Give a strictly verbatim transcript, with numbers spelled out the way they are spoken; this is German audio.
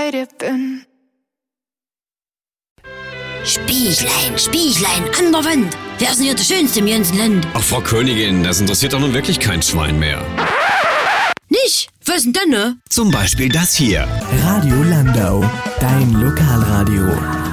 bei dir bin. Spiechlein, Spiechlein, an der Wand. Wer ist denn hier der Schönste im ganzen Land? Ach, Frau Königin, das interessiert doch nun wirklich kein Schwein mehr. Nicht? Was denn denn, ne? Zum Beispiel das hier. Radio Landau, dein Lokalradio.